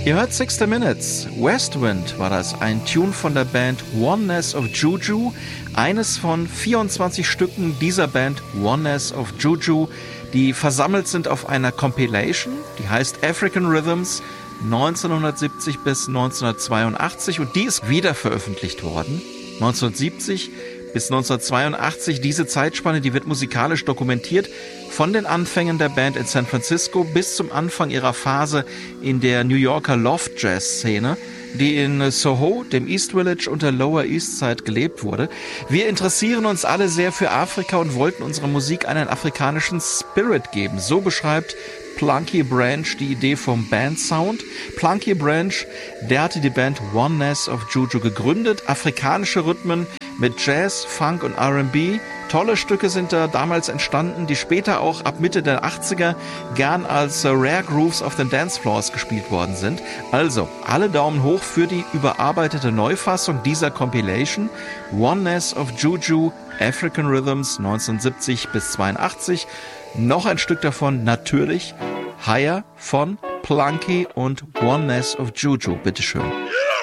Ihr hört 60 Minutes. Westwind war das, ein Tune von der Band Oneness of Juju. Eines von 24 Stücken dieser Band Oneness of Juju, die versammelt sind auf einer Compilation, die heißt African Rhythms 1970 bis 1982 und die ist wieder veröffentlicht worden. 1970 bis 1982, diese Zeitspanne, die wird musikalisch dokumentiert von den Anfängen der Band in San Francisco bis zum Anfang ihrer Phase in der New Yorker Loft-Jazz-Szene, die in Soho, dem East Village und der Lower East Side gelebt wurde. Wir interessieren uns alle sehr für Afrika und wollten unserer Musik einen afrikanischen Spirit geben. So beschreibt Plunky Branch die Idee vom Bandsound. Plunky Branch, der hatte die Band Oneness of Juju gegründet. Afrikanische Rhythmen mit Jazz, Funk und R&B. Tolle Stücke sind da damals entstanden, die später auch ab Mitte der 80er gern als Rare Grooves auf den Dancefloors gespielt worden sind. Also, alle Daumen hoch für die überarbeitete Neufassung dieser Compilation. Oneness of Juju, African Rhythms 1970 bis 82. Noch ein Stück davon natürlich Higher von Plunky und Oneness of Juju. Bitteschön.